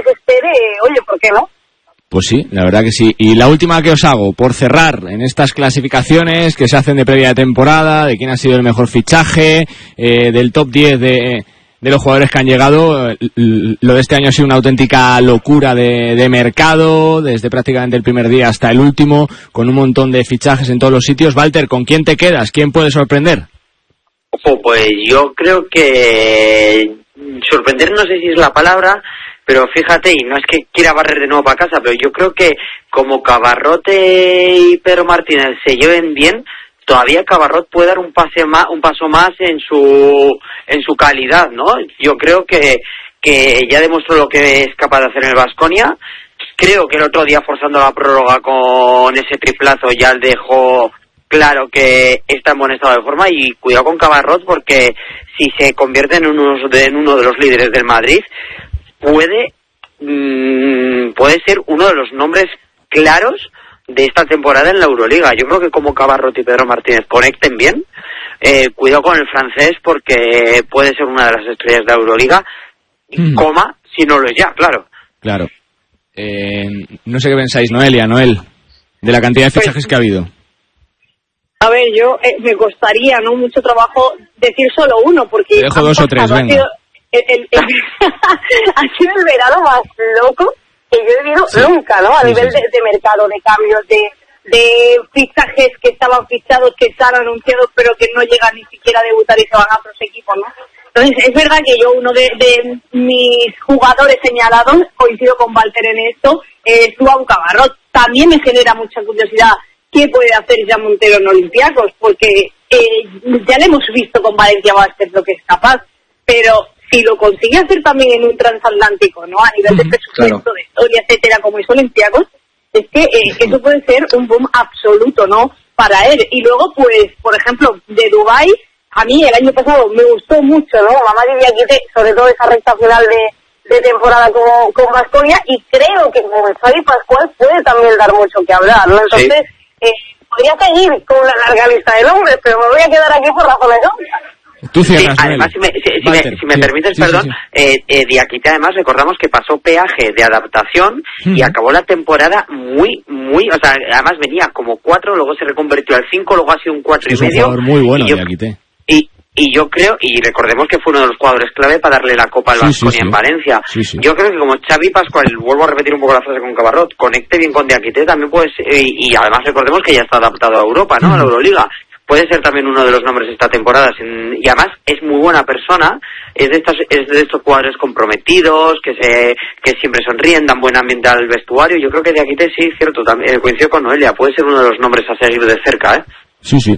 desespere, oye, ¿por qué no? Pues sí, la verdad que sí. Y la última que os hago, por cerrar, en estas clasificaciones que se hacen de previa de temporada, de quién ha sido el mejor fichaje, del top 10 de los jugadores que han llegado, lo de este año ha sido una auténtica locura de mercado, desde prácticamente el primer día hasta el último, con un montón de fichajes en todos los sitios. Walter, ¿con quién te quedas? ¿Quién puede sorprender? Pues yo creo que sorprender no sé si es la palabra, pero fíjate, y no es que quiera barrer de nuevo para casa, pero yo creo que como Cabarrote y Pedro Martínez se lleven bien, todavía Cabarrot puede dar un paso más en su calidad, ¿no? Yo creo que ya demostró lo que es capaz de hacer en el Baskonia. Creo que el otro día, forzando la prórroga con ese triplazo, ya dejó claro que está en buen estado de forma. Y cuidado con Cabarrot, porque si se convierte en uno de los líderes del Madrid, puede ser uno de los nombres claros de esta temporada en la Euroliga. Yo creo que como Cabarrot y Pedro Martínez conecten bien, cuidado con el francés, porque puede ser una de las estrellas de la Euroliga, si no lo es ya, claro. Claro. No sé qué pensáis, Noel, de la cantidad de fichajes que ha habido. A ver, yo me costaría, ¿no?, mucho trabajo decir solo uno, porque... Te dejo 2 o 3, venga. Ha sido el verano más loco que yo he vivido nunca, ¿no? A nivel de mercado, de cambios, de fichajes que estaban fichados, que están anunciados, pero que no llegan ni siquiera a debutar y se van a otros equipos, ¿no? Entonces, es verdad que yo, uno de mis jugadores señalados, coincido con Walter en esto, es Joao Cabarrot. También me genera mucha curiosidad qué puede hacer ya Montero en Olympiacos, porque ya le hemos visto con Valencia Basket lo que es capaz, pero si lo consigue hacer también en un transatlántico, ¿no?, a nivel de presupuesto, de historia, etcétera, como es Olympiacos, es que eso puede ser un boom absoluto, ¿no?, para él. Y luego, pues, por ejemplo, de Dubái, a mí el año pasado me gustó mucho, ¿no?, Mamá de Diakité, sobre todo esa recta final de temporada con Baskonia, y creo que con Xavi Pascual puede también dar mucho que hablar, ¿no? Entonces, podría seguir con una larga lista de nombres, pero me voy a quedar aquí por razones obvias. Tú cierras, además, si me permites, perdón, Diakité, además, recordamos que pasó peaje de adaptación y acabó la temporada muy, o sea, además venía como 4, luego se reconvirtió al 5, luego ha sido un 4 y medio. Es un jugador muy bueno, Diakité. Y yo creo, y recordemos que fue uno de los jugadores clave para darle la copa al Baskonia en Valencia. Yo creo que como Xavi Pascual, vuelvo a repetir un poco la frase con Cabarrot, conecte bien con Diakité, también puede ser, y además recordemos que ya está adaptado a Europa, ¿no?, a la Euroliga. Puede ser también uno de los nombres de esta temporada, y además es muy buena persona, es de estos jugadores comprometidos, que siempre sonríen, dan buen ambiente al vestuario. Yo creo que Diakité, sí, cierto, también coincido con Noelia, puede ser uno de los nombres a seguir de cerca, ¿eh? Sí.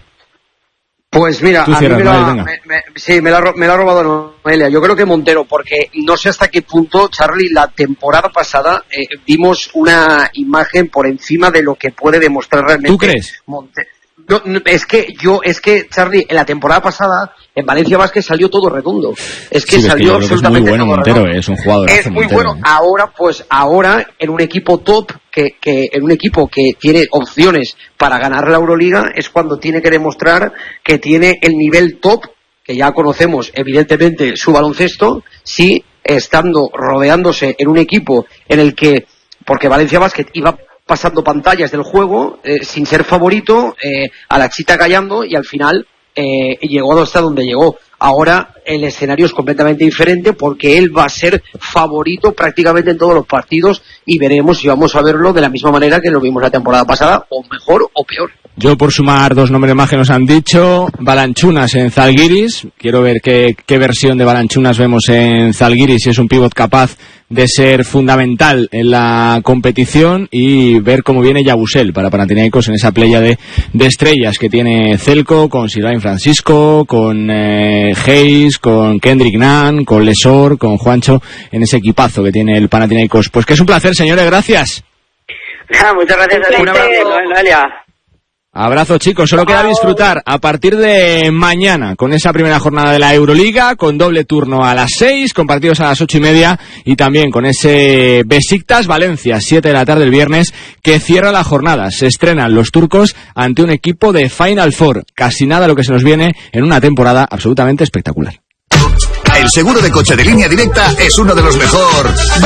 Pues mira, a mí me la ha robado Noelia. Yo creo que Montero, porque no sé hasta qué punto, Charlie, la temporada pasada vimos una imagen por encima de lo que puede demostrar realmente. ¿Tú crees? Montero. No, es que Charlie, en la temporada pasada en Valencia Basket salió todo redondo. Es que salió absolutamente todo Montero, es un jugador. Es muy bueno. Ahora en un equipo top, que en un equipo que tiene opciones para ganar la Euroliga, es cuando tiene que demostrar que tiene el nivel top, que ya conocemos evidentemente su baloncesto, sí, estando rodeándose en un equipo en el que, porque Valencia Basket iba pasando pantallas del juego sin ser favorito, a la chita callando, y al final llegó hasta donde llegó. Ahora el escenario es completamente diferente, porque él va a ser favorito prácticamente en todos los partidos, y veremos si vamos a verlo de la misma manera que lo vimos la temporada pasada, o mejor o peor. Yo, por sumar 2 nombres más que nos han dicho, Balanchunas en Zalgiris. Quiero ver qué versión de Balanchunas vemos en Zalgiris, si es un pívot capaz de ser fundamental en la competición, y ver cómo viene Yabusel para Panathinaikos en esa playa de estrellas que tiene Celco, con Sylvain Francisco, con Hayes, con Kendrick Nunn, con Lesor, con Juancho, en ese equipazo que tiene el Panathinaikos. Pues que es un placer, señores, gracias. Muchas gracias a ti, Noelia. Abrazo, chicos, solo queda disfrutar a partir de mañana con esa primera jornada de la Euroliga, con doble turno a las 6, con partidos a las 8:30, y también con ese Besiktas Valencia, 7 de la tarde el viernes, que cierra la jornada. Se estrenan los turcos ante un equipo de Final Four. Casi nada lo que se nos viene en una temporada absolutamente espectacular. El seguro de coche de Línea Directa es uno de los mejor